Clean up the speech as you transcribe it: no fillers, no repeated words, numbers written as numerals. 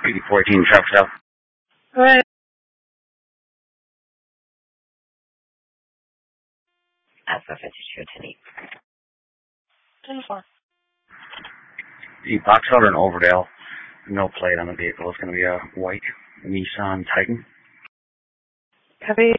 8014 Traffic South. Alright. Alpha 52 10-4. The box out in Overdale. No plate on the vehicle. It's going to be a white Nissan Titan. Copy.